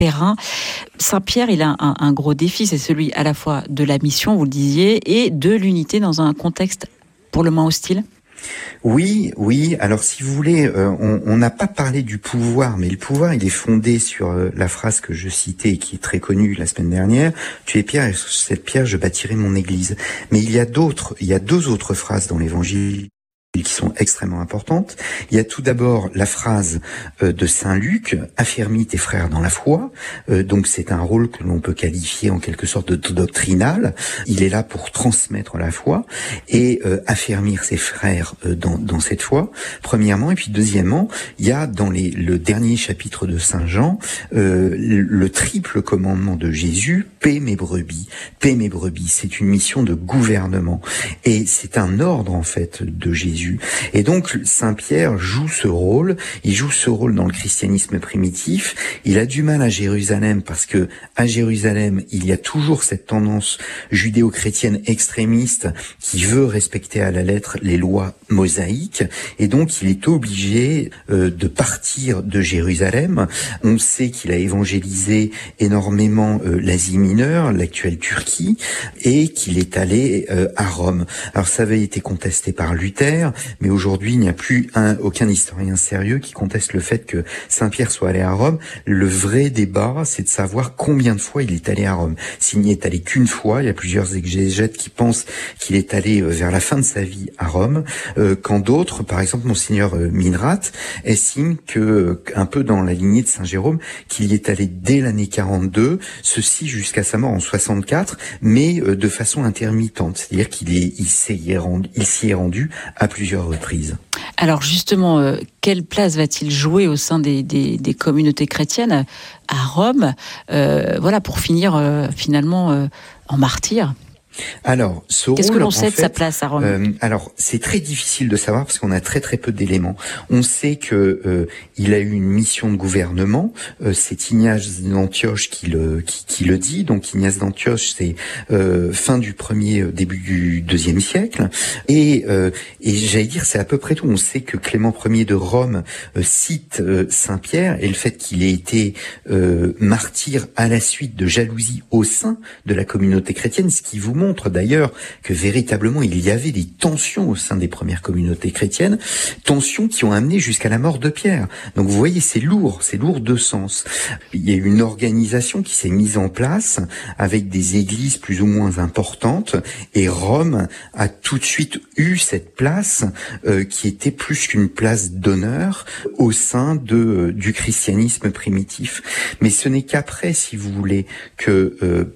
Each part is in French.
Perrin. Saint-Pierre, il a un gros défi, c'est celui à la fois de la mission, vous le disiez, et de l'unité dans un contexte pour le moins hostile. Oui. Alors, si vous voulez, on n'a pas parlé du pouvoir, mais le pouvoir, il est fondé sur la phrase que je citais et qui est très connue la semaine dernière. Tu es pierre et sur cette pierre, je bâtirai mon église. Mais il y a deux autres phrases dans l'Évangile qui sont extrêmement importantes. Il y a tout d'abord la phrase de Saint Luc, « Affermis tes frères dans la foi ». Donc c'est un rôle que l'on peut qualifier en quelque sorte de doctrinal. Il est là pour transmettre la foi et affermir ses frères dans cette foi, premièrement. Et puis deuxièmement, il y a dans le dernier chapitre de Saint Jean le triple commandement de Jésus, « Paix mes brebis ». Paix mes brebis, c'est une mission de gouvernement. Et c'est un ordre en fait de Jésus. Et donc Saint Pierre joue ce rôle, il joue ce rôle dans le christianisme primitif. Il a du mal à Jérusalem parce que à Jérusalem, il y a toujours cette tendance judéo-chrétienne extrémiste qui veut respecter à la lettre les lois mosaïques, et donc il est obligé de partir de Jérusalem. On sait qu'il a évangélisé énormément l'Asie mineure, l'actuelle Turquie, et qu'il est allé à Rome. Alors ça avait été contesté par Luther, mais aujourd'hui, il n'y a plus aucun historien sérieux qui conteste le fait que Saint-Pierre soit allé à Rome. Le vrai débat, c'est de savoir combien de fois il est allé à Rome. S'il n'y est allé qu'une fois, il y a plusieurs exégètes qui pensent qu'il est allé vers la fin de sa vie à Rome, quand d'autres, par exemple Monseigneur Minrat, estiment que, un peu dans la lignée de Saint Jérôme, qu'il y est allé dès l'année 42, ceci jusqu'à sa mort en 64, mais de façon intermittente. C'est-à-dire qu'il s'y est rendu à plusieurs reprises. Alors justement, quelle place va-t-il jouer au sein des communautés chrétiennes à Rome, pour finir finalement en martyr ? Alors, qu'est-ce que l'on sait de sa place à Rome ? Alors, c'est très difficile de savoir parce qu'on a très très peu d'éléments. On sait que il a eu une mission de gouvernement. C'est Ignace d'Antioche qui le dit. Donc Ignace d'Antioche, c'est fin du premier, début du deuxième siècle. Et j'allais dire, c'est à peu près tout. On sait que Clément Ier de Rome cite Saint Pierre et le fait qu'il ait été martyr à la suite de jalousie au sein de la communauté chrétienne, ce qui vous montre d'ailleurs que véritablement il y avait des tensions au sein des premières communautés chrétiennes, tensions qui ont amené jusqu'à la mort de Pierre. Donc vous voyez, c'est lourd de sens. Il y a une organisation qui s'est mise en place avec des églises plus ou moins importantes, et Rome a tout de suite eu cette place qui était plus qu'une place d'honneur au sein du christianisme primitif. Mais ce n'est qu'après, si vous voulez, que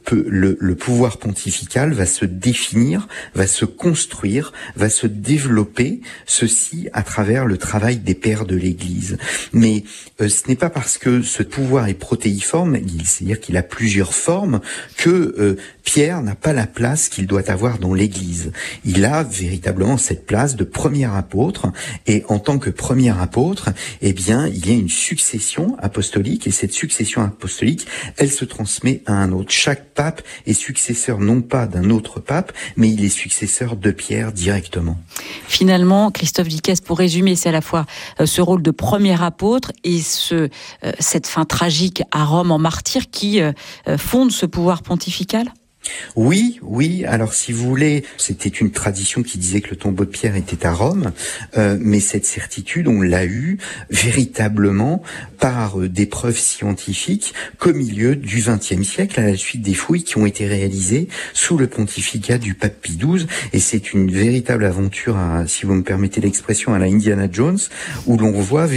le pouvoir pontifical va se définir, va se construire, va se développer, ceci à travers le travail des pères de l'Église. Mais ce n'est pas parce que ce pouvoir est protéiforme, c'est-à-dire qu'il a plusieurs formes, que Pierre n'a pas la place qu'il doit avoir dans l'Église. Il a véritablement cette place de premier apôtre, et en tant que premier apôtre, eh bien, il y a une succession apostolique, et cette succession apostolique, elle se transmet à un autre. Chaque pape est successeur non pas d'un autre pape, mais il est successeur de Pierre directement. Finalement, Christophe Dickès, pour résumer, c'est à la fois ce rôle de premier apôtre et cette fin tragique à Rome en martyr qui fonde ce pouvoir pontifical ? Oui. Alors, si vous voulez, c'était une tradition qui disait que le tombeau de Pierre était à Rome, mais cette certitude, on l'a eue véritablement par des preuves scientifiques qu'au milieu du XXe siècle, à la suite des fouilles qui ont été réalisées sous le pontificat du pape Pie XII. Et c'est une véritable aventure, si vous me permettez l'expression, à la Indiana Jones, où l'on voit,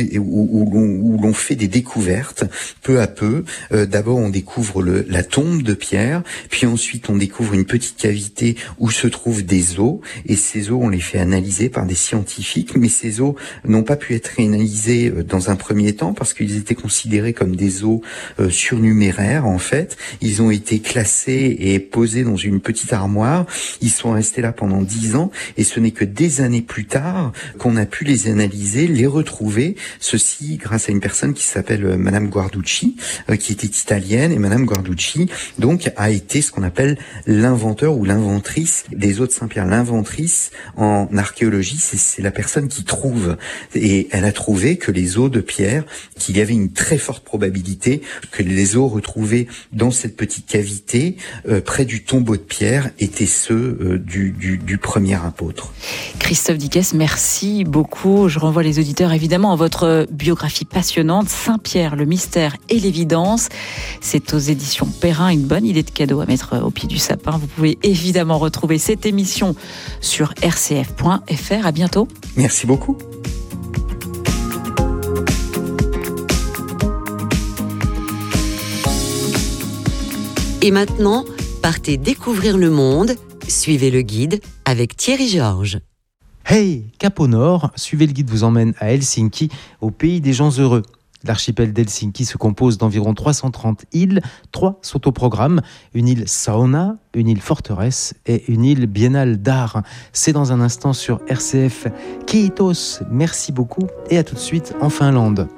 où l'on fait des découvertes peu à peu. D'abord, on découvre la tombe de Pierre, puis ensuite on découvre une petite cavité où se trouvent des os, et ces os, on les fait analyser par des scientifiques, mais ces os n'ont pas pu être analysés dans un premier temps parce qu'ils étaient considérés comme des os surnuméraires. En fait, ils ont été classés et posés dans une petite armoire. Ils sont restés là pendant 10 ans, et ce n'est que des années plus tard qu'on a pu les analyser, les retrouver. Ceci grâce à une personne qui s'appelle Madame Guarducci, qui était italienne, et Madame Guarducci donc a été ce qu'on appelle s'appelle l'inventeur ou l'inventrice des eaux de Saint-Pierre. L'inventrice, en archéologie, c'est la personne qui trouve. Et elle a trouvé que les os de pierre, qu'il y avait une très forte probabilité que les os retrouvés dans cette petite cavité, près du tombeau de pierre, étaient ceux du premier apôtre. Christophe Dickès, merci beaucoup. Je renvoie les auditeurs évidemment à votre biographie passionnante, Saint-Pierre, le mystère et l'évidence. C'est aux éditions Perrin, une bonne idée de cadeau à mettre au pied du sapin. Vous pouvez évidemment retrouver cette émission sur rcf.fr. À bientôt. Merci beaucoup. Et maintenant, partez découvrir le monde. Suivez le guide avec Thierry Georges. Hey, Cap au Nord, suivez le guide vous emmène à Helsinki, au pays des gens heureux. L'archipel d'Helsinki se compose d'environ 330 îles. 3 sont au programme. Une île sauna, une île forteresse et une île biennale d'art. C'est dans un instant sur RCF. Kiitos, merci beaucoup et à tout de suite en Finlande.